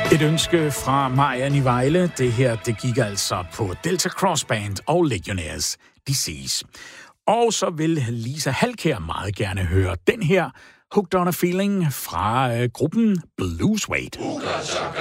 Et ønske fra Marian i Vejle. Det her, det gik altså på Delta Cross Band og Legionnaires Disease. Og så vil Lisa Halkær meget gerne høre den her Hooked on a Feeling fra gruppen Blue Suede.